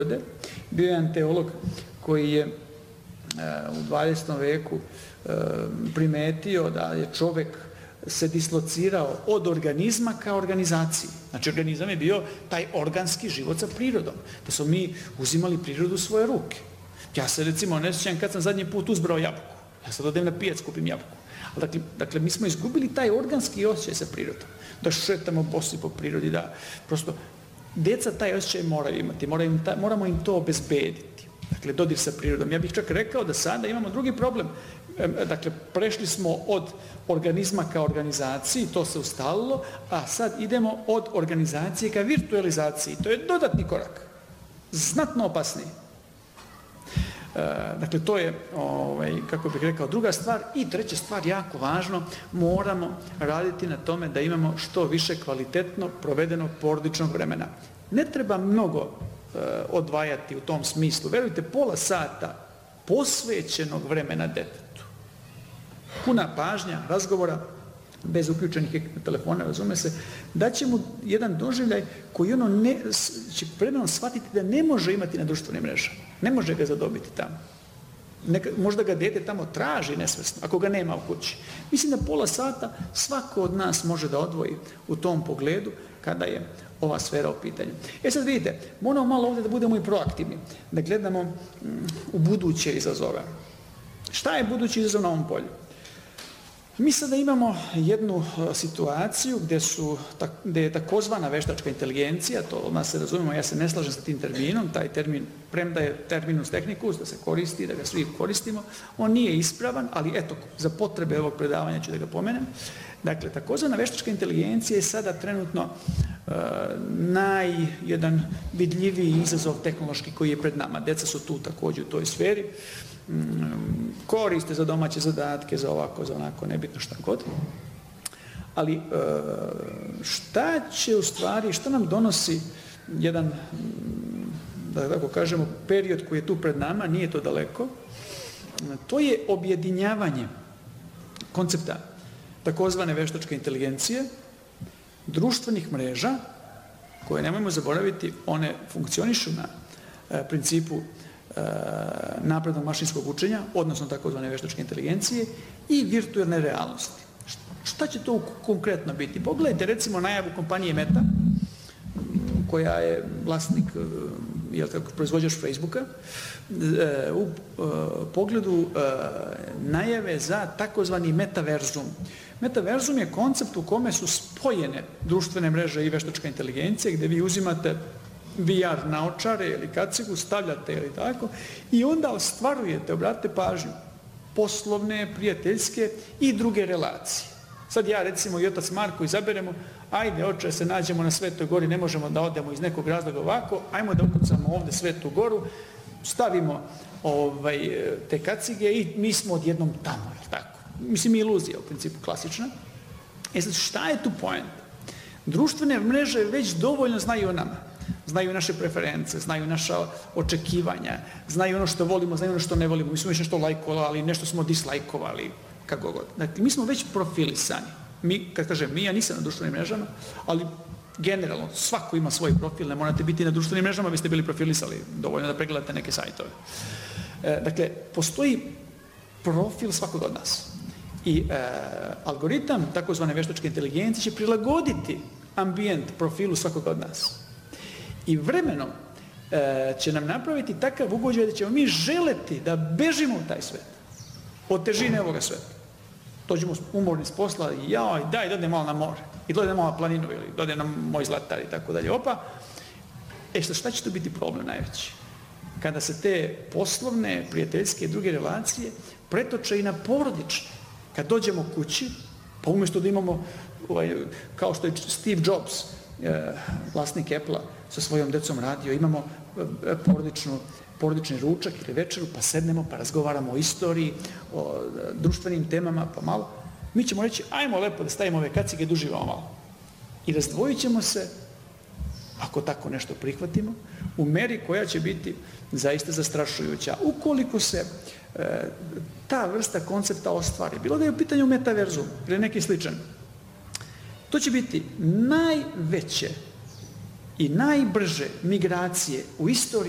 Bio je jedan teolog koji je u 20. veku primetio da je čovjek se dislocirao od organizma ka organizaciji. Znači, organizam je bio taj organski život sa prirodom, da smo mi uzimali prirodu u svoje ruke. Ja se, recimo, ne sjećam kad sam zadnji put uzbrao jabuku. Ja sad odem na pijac, kupim jabuku. Dakle, mi smo izgubili taj organski osjećaj sa prirodom. Da šetamo bosi po prirodi, da prosto deca taj osjećaj moraju imati, moramo im to obezbediti. Dakle, dodir sa prirodom. Ja bih čak rekao da sada imamo drugi problem. Dakle, prešli smo od organizma ka organizaciji, to se ustalilo, a sad idemo od organizacije ka virtualizaciji. To je dodatni korak. Znatno opasniji. Dakle, to je, kako bih rekao, druga stvar. I treća stvar, jako važno, moramo raditi na tome da imamo što više kvalitetno provedenog porodičnog vremena. Ne treba mnogo odvajati u tom smislu. Verujte, pola sata posvećenog vremena detetu. Puna pažnja, razgovora, bez uključenih telefona, razume se, da će mu jedan doživljaj koji će vremenom shvatiti da ne može imati na društvenim mrežama. Ne može ga zadobiti tamo. Možda ga dete tamo traži nesvesno, ako ga nema u kući. Mislim da pola sata svako od nas može da odvoji u tom pogledu kada je ova sfera u pitanju. Sad vidite, moramo malo ovdje da budemo i proaktivni, da gledamo u buduće izazove. Šta je budući izazov na ovom polju? Mi sada imamo jednu situaciju gdje je takozvana veštačka inteligencija, to od nas se razumemo, ja se ne slažem sa tim terminom, taj termin, premda je terminus technicus, da se koristi, da ga svi koristimo, on nije ispravan, ali eto, za potrebe ovog predavanja ću da ga pomenem. Dakle, takozvana veštačka inteligencija je sada trenutno jedan vidljiviji izazov tehnološki koji je pred nama. Deca su tu također u toj sferi. Koriste za domaće zadatke, za ovako, za onako, nebitno šta god. Ali šta će u stvari, šta nam donosi jedan, da tako kažemo, period koji je tu pred nama, nije to daleko, to je objedinjavanje koncepta takozvane veštačke inteligencije, društvenih mreža, koje nemojmo zaboraviti, one funkcionišu na principu naprednog mašinskog učenja, odnosno takozvane veštačke inteligencije i virtualne realnosti. Šta će to konkretno biti? Pogledajte recimo najavu kompanije Meta, koja je vlasnik, proizvođač Facebooka, u pogledu najave za takozvani metaverzum. Metaverzum je koncept u kome su spojene društvene mreže i veštačka inteligencija, gdje vi uzimate VR naočare ili kacigu, stavljate ili tako i onda ostvarujete, obratite pažnju, poslovne, prijateljske i druge relacije. Sad ja recimo i otac Marko izaberemo, ajde oče se nađemo na Svetoj gori, ne možemo da odemo iz nekog razloga ovako, ajmo da ukucamo ovde Svetu goru, stavimo te kacige i mi smo odjednom tamo, tako. Mislim, iluzija u principu klasična. Sad šta je tu point? Društvene mreže već dovoljno znaju o nama. Znaju naše preference, znaju naša očekivanja, znaju ono što volimo, znaju ono što ne volimo. Mi smo već nešto lajkovali, nešto smo dislajkovali, kako god. Dakle, mi smo već profilisani. Kad kažem mi, ja nisam na društvenim mrežama, ali generalno, svako ima svoj profil, ne morate biti na društvenim mrežama, biste bili profilisali, dovoljno da pregledate neke sajtove. Dakle, postoji profil svakog od nas. I algoritam takozvane veštačke inteligencije će prilagoditi ambijent profilu svakog od nas. I vremenom će nam napraviti takav ugođaj da ćemo mi želeti da bežimo u taj svet, od težine ovoga sveta. Dođemo umorni s posla i daj, dodem malo na more, i dodem malo na planinu, ili dodem na moj zlatar i tako dalje. Šta će to biti problem najveći? Kada se te poslovne, prijateljske i druge relacije pretoče i na porodične. Kad dođemo kući, pa umjesto da imamo, kao što je Steve Jobs, vlasnik Apple-a, sa svojom decom radio, imamo porodični ručak ili večeru, pa sednemo, pa razgovaramo o istoriji, o društvenim temama, pa malo. Mi ćemo reći, ajmo lepo da stavimo ove kacige, da uživamo malo. I razdvojit ćemo se, ako tako nešto prihvatimo, u meri koja će biti zaista zastrašujuća. Ukoliko se ta vrsta koncepta ostvari, bilo da je u pitanju metaverzum ili neki sličan, to će biti najveće i najbrže migracije u istoriji